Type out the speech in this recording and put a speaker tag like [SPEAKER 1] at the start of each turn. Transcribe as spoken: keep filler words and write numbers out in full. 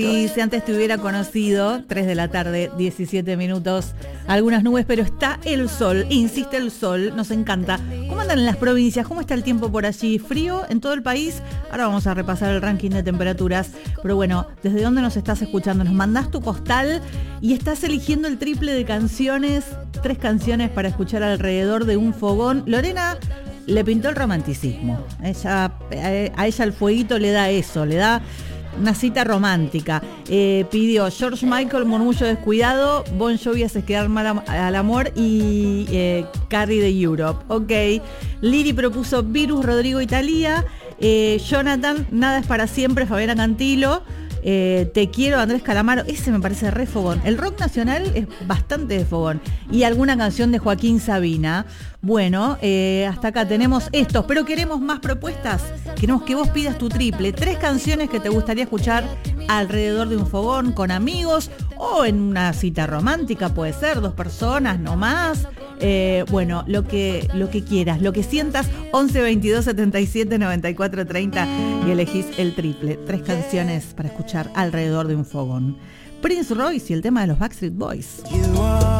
[SPEAKER 1] Y si antes te hubiera conocido, tres de la tarde, diecisiete minutos, algunas nubes, pero está el sol, insiste el sol, nos encanta. ¿Cómo andan en las provincias? ¿Cómo está el tiempo por allí? ¿Frío en todo el país? Ahora vamos a repasar el ranking de temperaturas. Pero bueno, ¿desde dónde nos estás escuchando? Nos mandás tu postal y estás eligiendo el triple de canciones, tres canciones para escuchar alrededor de un fogón. Lorena le pintó el romanticismo. Ella, a ella el fueguito le da eso, le da una cita romántica. Eh, pidió George Michael, Murmullo Descuidado, Bon Jovi, Haces Quedar Mal am- al Amor y eh, Carrie de Europe. Ok. Liri propuso Virus, Rodrigo Italia. Eh, Jonathan, Nada es para siempre, Fabiana Cantilo. Eh, Te quiero, Andrés Calamaro. Ese me parece re fogón. El rock nacional es bastante de fogón. Y alguna canción de Joaquín Sabina. Bueno, eh, hasta acá tenemos estos, pero queremos más propuestas. Queremos que vos pidas tu triple. Tres canciones que te gustaría escuchar alrededor de un fogón, con amigos o en una cita romántica, puede ser, dos personas, no más. Eh, bueno, lo que, lo que quieras, lo que sientas. Once veintidós setenta y siete noventa y cuatro treinta y elegís el triple. Tres canciones para escuchar alrededor de un fogón. Prince Royce y el tema de los Backstreet Boys.